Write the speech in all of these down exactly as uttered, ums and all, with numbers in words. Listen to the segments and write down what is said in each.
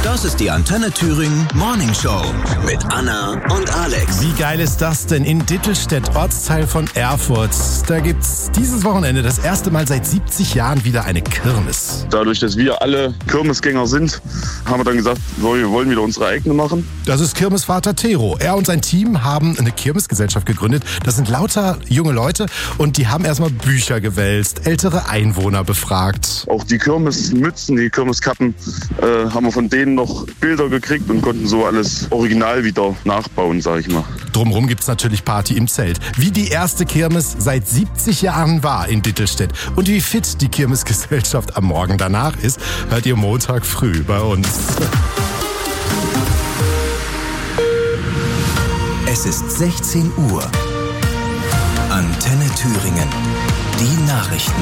Das ist die Antenne Thüringen Morning Show mit Anna und Alex. Wie geil ist das denn in Dittelstedt, Ortsteil von Erfurt? Da gibt's dieses Wochenende das erste Mal seit siebzig Jahren wieder eine Kirmes. Dadurch, dass wir alle Kirmesgänger sind, haben wir dann gesagt, wir wollen wieder unsere eigene machen. Das ist Kirmesvater Tero. Er und sein Team haben eine Kirmesgesellschaft gegründet. Das sind lauter junge Leute und die haben erstmal Bücher gewälzt, ältere Einwohner befragt. Auch die Kirmesmützen, die Kirmeskappen, äh, haben wir von denen noch Bilder gekriegt und konnten so alles original wieder nachbauen, sag ich mal. Drumherum gibt's natürlich Party im Zelt. Wie die erste Kirmes seit siebzig Jahren war in Dittelstedt und wie fit die Kirmesgesellschaft am Morgen danach ist, hört ihr Montag früh bei uns. Es ist sechzehn Uhr. Antenne Thüringen. Die Nachrichten.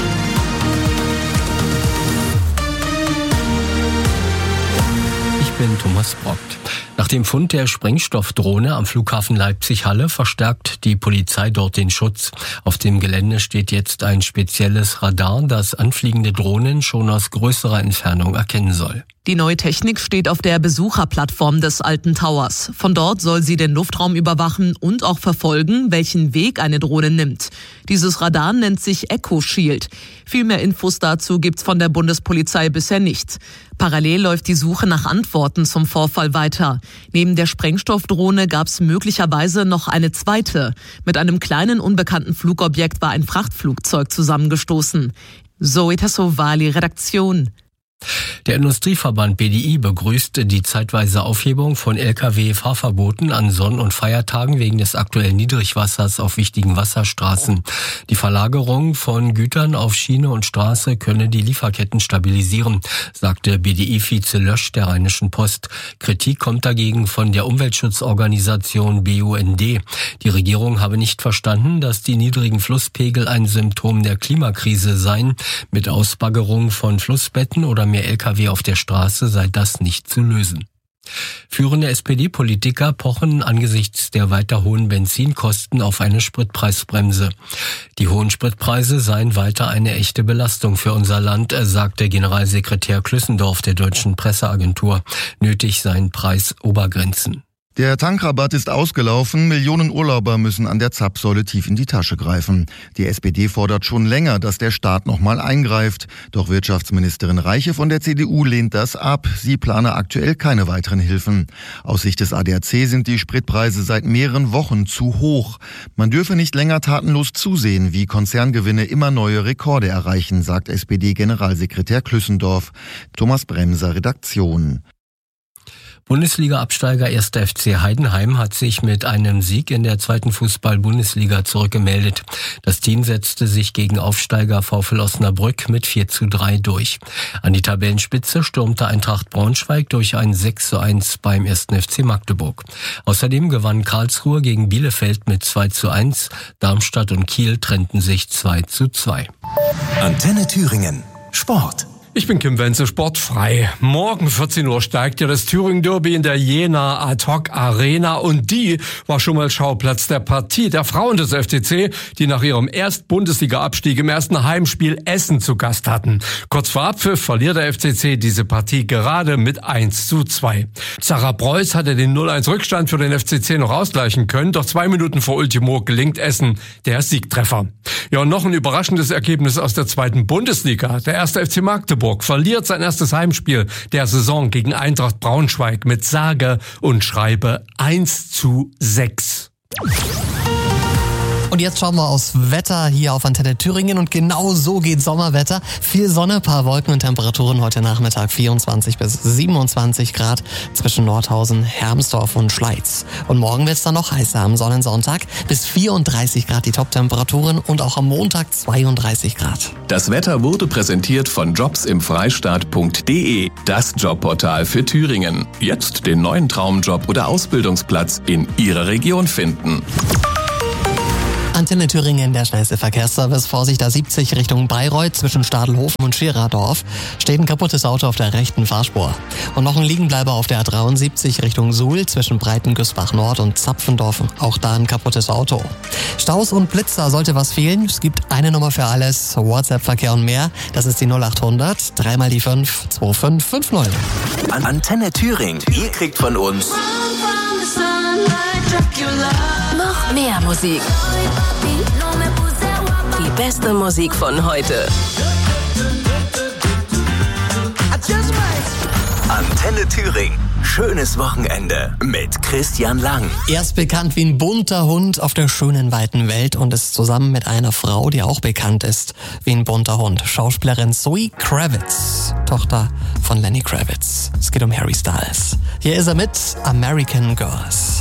Ich bin Thomas Brockt. Nach dem Fund der Sprengstoffdrohne am Flughafen Leipzig-Halle verstärkt die Polizei dort den Schutz. Auf dem Gelände steht jetzt ein spezielles Radar, das anfliegende Drohnen schon aus größerer Entfernung erkennen soll. Die neue Technik steht auf der Besucherplattform des Alten Towers. Von dort soll sie den Luftraum überwachen und auch verfolgen, welchen Weg eine Drohne nimmt. Dieses Radar nennt sich Echo Shield. Viel mehr Infos dazu gibt's von der Bundespolizei bisher nicht. Parallel läuft die Suche nach Antworten zum Vorfall weiter. Neben der Sprengstoffdrohne gab's möglicherweise noch eine zweite. Mit einem kleinen unbekannten Flugobjekt war ein Frachtflugzeug zusammengestoßen. Zoe Tassovali, Redaktion. Der Industrieverband B D I begrüßt die zeitweise Aufhebung von L K W-Fahrverboten an Sonn- und Feiertagen wegen des aktuellen Niedrigwassers auf wichtigen Wasserstraßen. Die Verlagerung von Gütern auf Schiene und Straße könne die Lieferketten stabilisieren, sagte B D I-Vize Lösch der Rheinischen Post. Kritik kommt dagegen von der Umweltschutzorganisation B U N D. Die Regierung habe nicht verstanden, dass die niedrigen Flusspegel ein Symptom der Klimakrise seien. Mit Ausbaggerung von Flussbetten oder mehr L K W auf der Straße sei das nicht zu lösen. Führende S P D-Politiker pochen angesichts der weiter hohen Benzinkosten auf eine Spritpreisbremse. Die hohen Spritpreise seien weiter eine echte Belastung für unser Land, sagte Generalsekretär Klüssendorf der Deutschen Presseagentur. Nötig seien Preisobergrenzen. Der Tankrabatt ist ausgelaufen, Millionen Urlauber müssen an der Zapfsäule tief in die Tasche greifen. Die S P D fordert schon länger, dass der Staat nochmal eingreift. Doch Wirtschaftsministerin Reiche von der C D U lehnt das ab. Sie plane aktuell keine weiteren Hilfen. Aus Sicht des A D A C sind die Spritpreise seit mehreren Wochen zu hoch. Man dürfe nicht länger tatenlos zusehen, wie Konzerngewinne immer neue Rekorde erreichen, sagt S P D-Generalsekretär Klüssendorf. Thomas Bremser, Redaktion. Bundesliga-Absteiger erster F C Heidenheim hat sich mit einem Sieg in der zweiten Fußball-Bundesliga zurückgemeldet. Das Team setzte sich gegen Aufsteiger VfL Osnabrück mit vier zu drei durch. An die Tabellenspitze stürmte Eintracht Braunschweig durch ein sechs zu eins beim ersten F C Magdeburg. Außerdem gewann Karlsruhe gegen Bielefeld mit zwei zu eins. Darmstadt und Kiel trennten sich zwei zu zwei. Antenne Thüringen. Sport. Ich bin Kim Wenzel, sportfrei. Morgen vierzehn Uhr steigt ja das Thüringen-Derby in der Jena Ad-Hoc Arena und die war schon mal Schauplatz der Partie der Frauen des F C C, die nach ihrem Erst-Bundesliga-Abstieg im ersten Heimspiel Essen zu Gast hatten. Kurz vor Abpfiff verliert der F C C diese Partie gerade mit eins zu zwei. Sarah Preuß hatte den null eins Rückstand für den F C C noch ausgleichen können, doch zwei Minuten vor Ultimo gelingt Essen der Siegtreffer. Ja, und noch ein überraschendes Ergebnis aus der zweiten Bundesliga. Der erste F C Magdeburg verliert sein erstes Heimspiel der Saison gegen Eintracht Braunschweig mit sage und schreibe eins zu sechs. Und jetzt schauen wir aufs Wetter hier auf Antenne Thüringen und genau so geht Sommerwetter. Viel Sonne, paar Wolken und Temperaturen heute Nachmittag vierundzwanzig bis siebenundzwanzig Grad zwischen Nordhausen, Hermsdorf und Schleiz. Und morgen wird es dann noch heißer am Sonnensonntag bis vierunddreißig Grad die Top-Temperaturen und auch am Montag zweiunddreißig Grad. Das Wetter wurde präsentiert von jobs im freistaat punkt de, das Jobportal für Thüringen. Jetzt den neuen Traumjob oder Ausbildungsplatz in Ihrer Region finden. Antenne Thüringen, der schnellste Verkehrsservice. Vorsicht A siebzig Richtung Bayreuth zwischen Stadelhofen und Schirardorf. Steht ein kaputtes Auto auf der rechten Fahrspur. Und noch ein Liegenbleiber auf der A dreiundsiebzig Richtung Suhl zwischen Breitengüßbach Nord und Zapfendorf. Auch da ein kaputtes Auto. Staus und Blitzer sollte was fehlen. Es gibt eine Nummer für alles. WhatsApp-Verkehr und mehr. Das ist die null acht hundert, dreimal die fünf, zwei fünf fünf null. Antenne Thüringen. Ihr kriegt von uns noch mehr Musik. Die beste Musik von heute. Antenne Thüringen. Schönes Wochenende mit Christian Lang. Er ist bekannt wie ein bunter Hund auf der schönen, weiten Welt und ist zusammen mit einer Frau, die auch bekannt ist wie ein bunter Hund. Schauspielerin Zoe Kravitz, Tochter von Lenny Kravitz. Es geht um Harry Styles. Hier ist er mit American Girls.